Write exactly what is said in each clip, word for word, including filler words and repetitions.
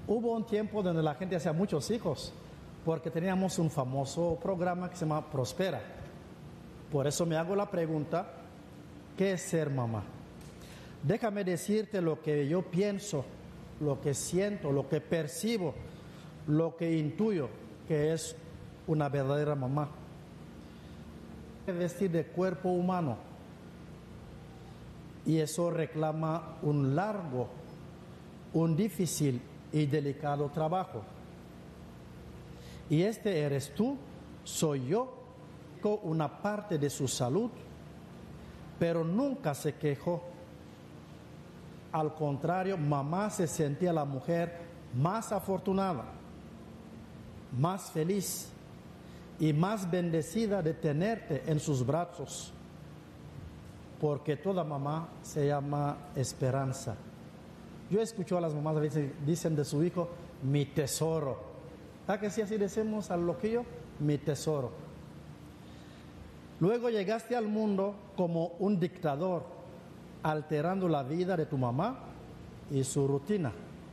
Hubo un tiempo donde la gente hacía muchos hijos, porque teníamos un famoso programa que se llama Prospera. Por eso me hago la pregunta, ¿qué es ser mamá? Déjame decirte lo que yo pienso, lo que siento, lo que percibo, lo que intuyo que es una verdadera mamá. Vestir de cuerpo humano, y eso reclama un largo, un difícil y delicado trabajo. Y este eres tú, soy yo, con una parte de su salud, pero nunca se quejó. Al contrario, mamá se sentía la mujer más afortunada, más feliz y más bendecida de tenerte en sus brazos, porque toda mamá se llama Esperanza. Yo escucho a las mamás a veces dicen de su hijo, mi tesoro. ¿A que si así decimos al loquillo? Mi tesoro. Luego llegaste al mundo como un dictador, alterando la vida de tu mamá y su rutina.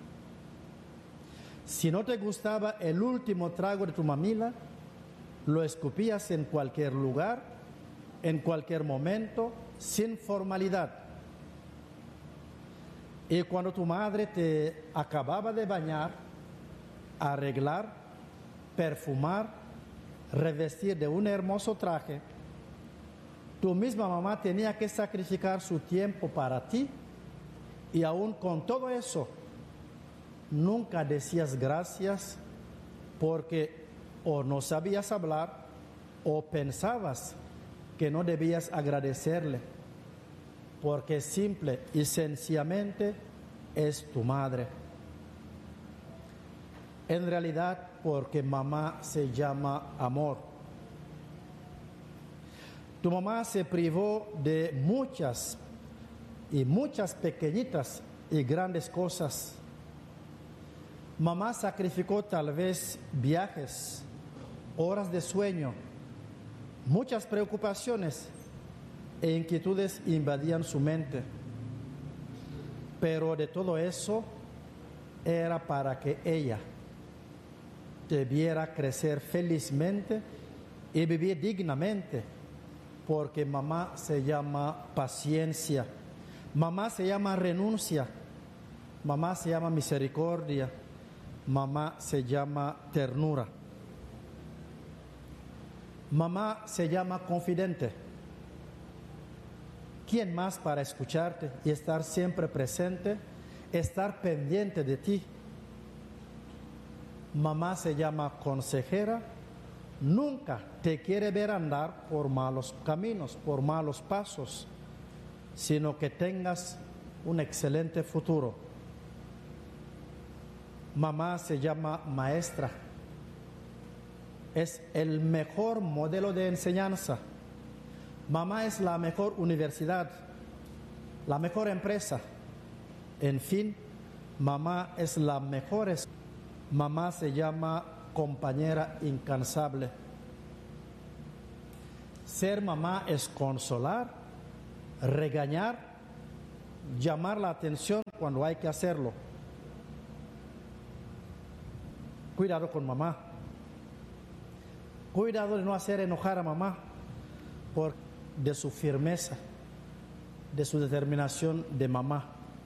Si no te gustaba el último trago de tu mamila, lo escupías en cualquier lugar, en cualquier momento, sin formalidad. Y cuando tu madre te acababa de bañar, arreglar, perfumar, revestir de un hermoso traje, tu misma mamá tenía que sacrificar su tiempo para ti, y aún con todo eso, nunca decías gracias porque o no sabías hablar o pensabas que no debías agradecerle, porque simple y sencillamente es tu madre. En realidad, porque mamá se llama amor. Tu mamá se privó de muchas y muchas pequeñitas y grandes cosas. Mamá sacrificó tal vez viajes, horas de sueño, muchas preocupaciones e inquietudes invadían su mente. Pero de todo eso era para que ella te viera crecer felizmente y vivir dignamente, porque mamá se llama paciencia, mamá se llama renuncia, mamá se llama misericordia, mamá se llama ternura. Mamá se llama confidente. ¿Quién más para escucharte y estar siempre presente, estar pendiente de ti? Mamá se llama consejera. Nunca te quiere ver andar por malos caminos, por malos pasos, sino que tengas un excelente futuro. Mamá se llama maestra. Es el mejor modelo de enseñanza. Mamá es la mejor universidad, la mejor empresa. En fin, mamá es la mejor. Mamá se llama compañera incansable. Ser mamá es consolar, regañar, llamar la atención cuando hay que hacerlo. Cuidado con mamá. Cuidado de no hacer enojar a mamá, por de su firmeza, de su determinación de mamá.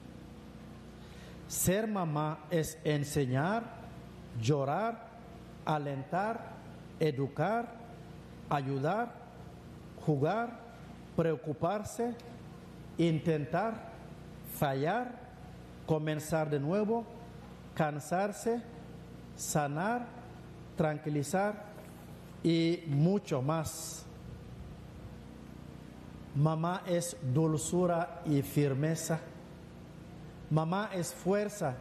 Ser mamá es enseñar, llorar, alentar, educar, ayudar, jugar, preocuparse, intentar, fallar, comenzar de nuevo, cansarse, sanar, tranquilizar y mucho más. Mamá es dulzura y firmeza. Mamá es fuerza